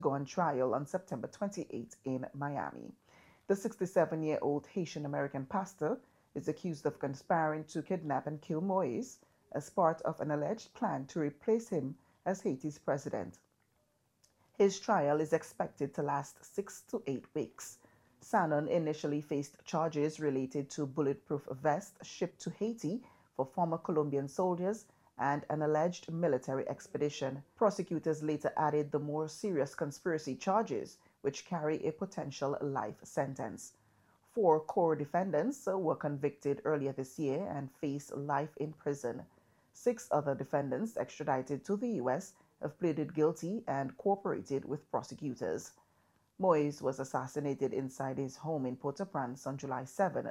go on trial on September 28 in Miami. The 67-year-old Haitian American pastor is accused of conspiring to kidnap and kill Moise as part of an alleged plan to replace him as Haiti's president. His trial is expected to last 6 to 8 weeks. Sanon initially faced charges related to bulletproof vests shipped to Haiti for former Colombian soldiers and an alleged military expedition. Prosecutors later added the more serious conspiracy charges, which carry a potential life sentence. Four core defendants were convicted earlier this year and face life in prison. Six other defendants extradited to the U.S. have pleaded guilty and cooperated with prosecutors. Moise was assassinated inside his home in Port-au-Prince on July 7,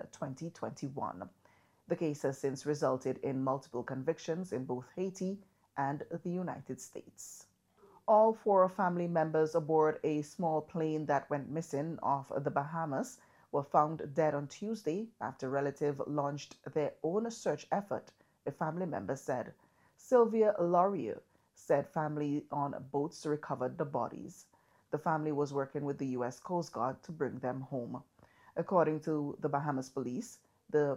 2021. The case has since resulted in multiple convictions in both Haiti and the United States. All four family members aboard a small plane that went missing off the Bahamas were found dead on Tuesday after relatives launched their own search effort, a family member said. Sylvia Laurier said family on boats recovered the bodies. The family was working with the U.S. Coast Guard to bring them home. According to the Bahamas police, the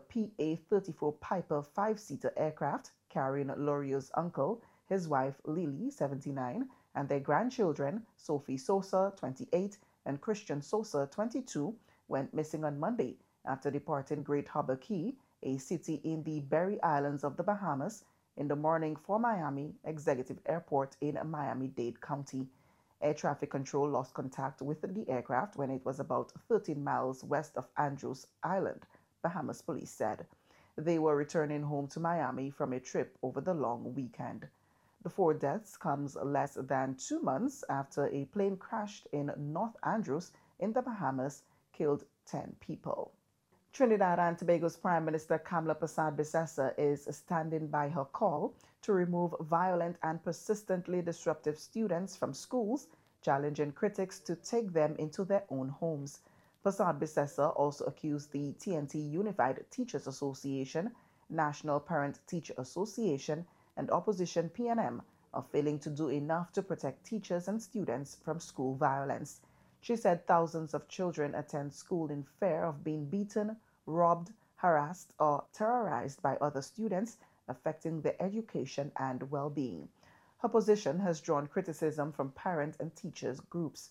PA-34 Piper five-seater aircraft carrying Laurier's uncle, his wife Lily, 79, and their grandchildren, Sophie Sosa, 28, and Christian Sosa, 22, went missing on Monday after departing Great Harbor Key, a city in the Berry Islands of the Bahamas, in the morning for Miami Executive Airport in Miami-Dade County. Air traffic control lost contact with the aircraft when it was about 13 miles west of Andros Island, Bahamas police said. They were returning home to Miami from a trip over the long weekend. The four deaths comes less than 2 months after a plane crashed in North Andros in the Bahamas, killed 10 people. Trinidad and Tobago's Prime Minister Kamla Persad-Bissessar is standing by her call to remove violent and persistently disruptive students from schools, challenging critics to take them into their own homes. Persad-Bissessar also accused the TNT Unified Teachers Association, National Parent-Teacher Association, and opposition PNM of failing to do enough to protect teachers and students from school violence. She said thousands of children attend school in fear of being beaten, robbed, harassed, or terrorized by other students, affecting their education and well-being. Her position has drawn criticism from parent and teachers groups.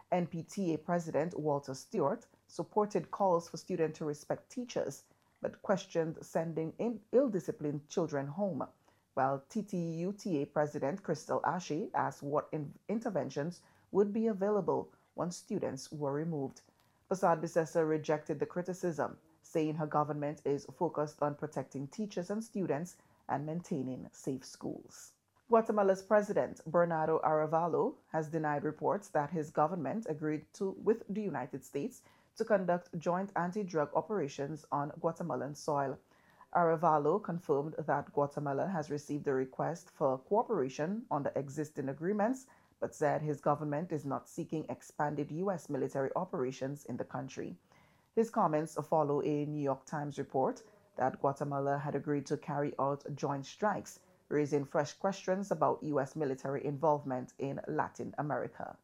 NPTA President Walter Stewart supported calls for students to respect teachers, but questioned sending ill-disciplined children home, while TTUTA President Crystal Ashe asked what interventions would be available once students were removed. Persad-Bissessar rejected the criticism, saying her government is focused on protecting teachers and students and maintaining safe schools. Guatemala's President Bernardo Arevalo has denied reports that his government agreed with the United States to conduct joint anti-drug operations on Guatemalan soil. Arevalo confirmed that Guatemala has received a request for cooperation under existing agreements, but said his government is not seeking expanded U.S. military operations in the country. His comments follow a New York Times report that Guatemala had agreed to carry out joint strikes, raising fresh questions about U.S. military involvement in Latin America.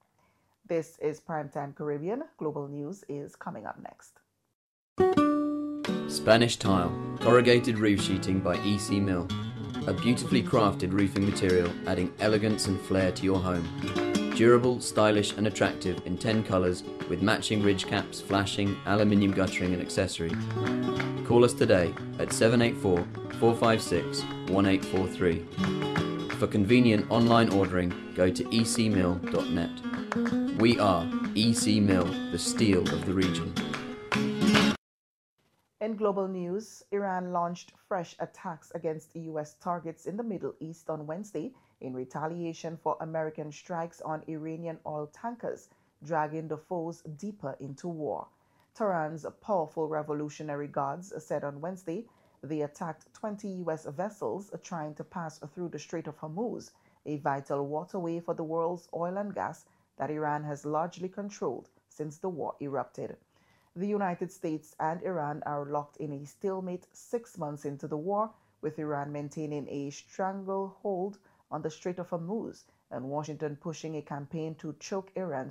This is Primetime Caribbean. Global News is coming up next. Spanish Tile, corrugated roof sheeting by EC Mill. A beautifully crafted roofing material adding elegance and flair to your home. Durable, stylish and attractive in 10 colours with matching ridge caps, flashing, aluminium guttering and accessory. Call us today at 784-456-1843. For convenient online ordering, go to ecmill.net. We are EC Mill, the steel of the region. In global news, Iran launched fresh attacks against U.S. targets in the Middle East on Wednesday in retaliation for American strikes on Iranian oil tankers, dragging the foes deeper into war. Tehran's powerful Revolutionary Guards said on Wednesday they attacked 20 U.S. vessels trying to pass through the Strait of Hormuz, a vital waterway for the world's oil and gas that Iran has largely controlled since the war erupted. The United States and Iran are locked in a stalemate 6 months into the war, with Iran maintaining a stranglehold on the Strait of Hormuz and Washington pushing a campaign to choke Iran's